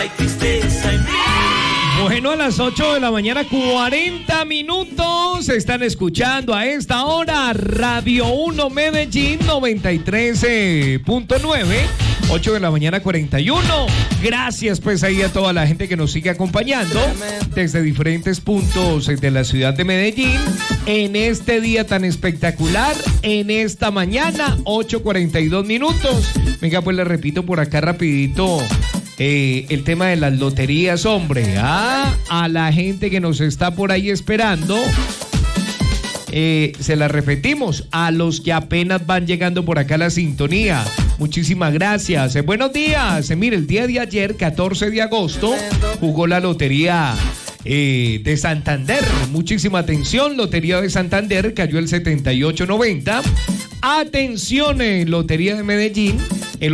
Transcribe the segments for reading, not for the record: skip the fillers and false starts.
Bueno, a las 8 de la mañana, 40 minutos. Están escuchando a esta hora Radio 1 Medellín 93.9. 8 de la mañana, 41. Gracias pues ahí a toda la gente que nos sigue acompañando desde diferentes puntos de la ciudad de Medellín en este día tan espectacular, en esta mañana, 8:42 minutos. Venga, pues le repito por acá rapidito. El tema de las loterías, hombre, a la gente que nos está por ahí esperando, se la repetimos, a los que apenas van llegando por acá a la sintonía, muchísimas gracias, buenos días. Mire, el día de ayer, 14 de agosto, jugó la lotería de Santander, muchísima atención, lotería de Santander, cayó el 78.90, atención, lotería de Medellín, el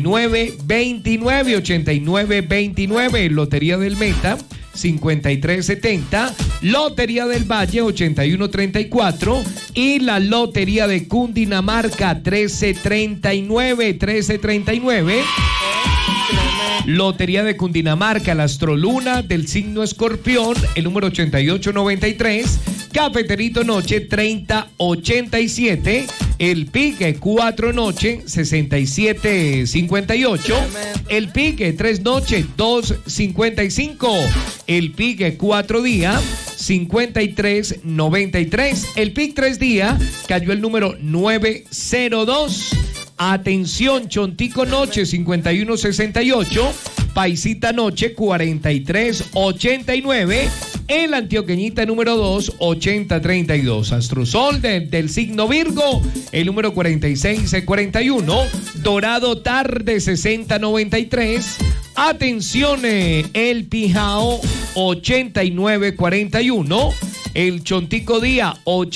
89.29, lotería del Meta, 53.70, lotería del Valle, 81.34 y la lotería de Cundinamarca, 13.39. Lotería de Cundinamarca, la Astroluna del signo Escorpión, el número 8893, Cafeterito Noche 3087, el Pique 4 Noche 6758, el Pique 3 Noche 255, el Pique 4 Día 5393, el Pique 3 Día cayó el número 902. Atención, Chontico Noche 5168, Paisita Noche 4389, el Antioqueñita número 2 8032, Astrosol del signo Virgo, el número 4641, Dorado Tarde 6093, atención, el Pijao 8941, el Chontico Día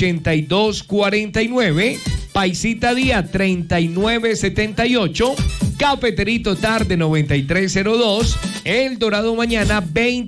8249, Paisita Día 3978, Cafeterito Tarde 9302, el Dorado Mañana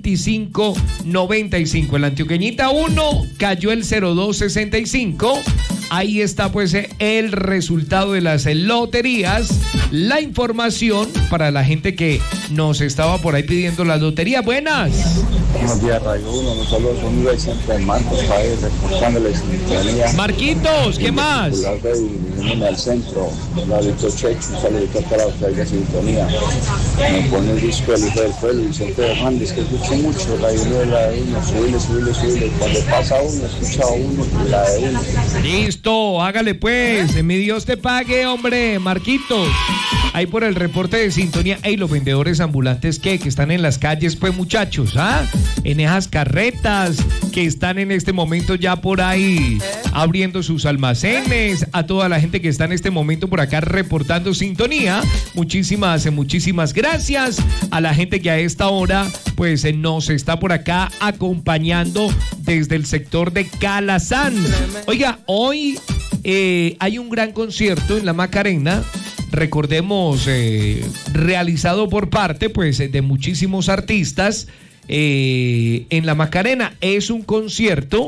2595, el Antioqueñita 1 cayó el 0265. Ahí está pues el resultado de las loterías, la información para la gente que nos estaba por ahí pidiendo la lotería. Buenas. Buenos días, Radio 1. Un saludo a su amigo de siempre, Marcos Paez, reportándole sintonía. Marquitos, ¿qué más? Al centro, Ladito Checho, un saludito para usted de sintonía. Me pone el disco del hijo del pueblo, Vicente Hernández, que escuché mucho, la de uno, subile. Cuando pasa uno, escucha uno, la de uno. Listo, hágale pues, mi Dios te pague, hombre, Marquitos. Ahí por el reporte de sintonía, los vendedores ambulantes que están en las calles, pues muchachos, en esas carretas que están en este momento ya por ahí abriendo sus almacenes, a toda la gente que está en este momento por acá reportando sintonía, muchísimas gracias a la gente que a esta hora pues nos está por acá acompañando desde el sector de Calazán. Oiga, hoy hay un gran concierto en la Macarena, recordemos, realizado por parte pues de muchísimos artistas en la Macarena. Es un concierto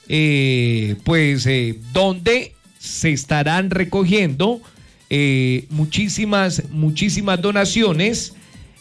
donde se estarán recogiendo muchísimas donaciones,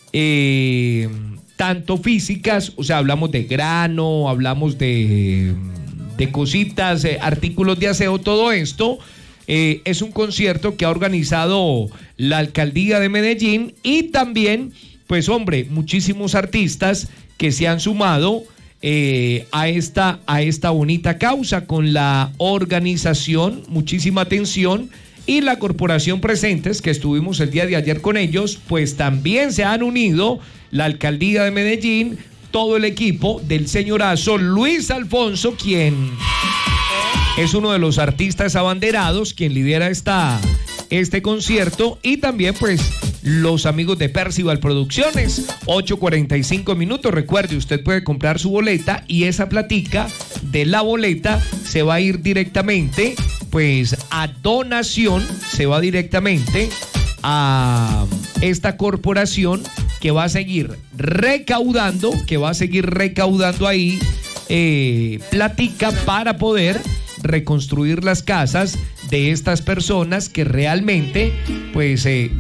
tanto físicas, o sea, hablamos de grano, hablamos de cositas, artículos de aseo, todo esto. Es un concierto que ha organizado la alcaldía de Medellín y también, pues hombre, muchísimos artistas que se han sumado a esta bonita causa con la organización, muchísima atención, y la corporación Presentes, que estuvimos el día de ayer con ellos, pues también se han unido la alcaldía de Medellín, todo el equipo del señorazo Luis Alfonso, quien es uno de los artistas abanderados, quien lidera este concierto, y también pues los amigos de Percival Producciones. 8:45 minutos. Recuerde, usted puede comprar su boleta y esa platica de la boleta se va a ir directamente pues a donación, se va directamente a esta corporación que va a seguir recaudando, ahí platica para poder reconstruir las casas de estas personas que realmente pues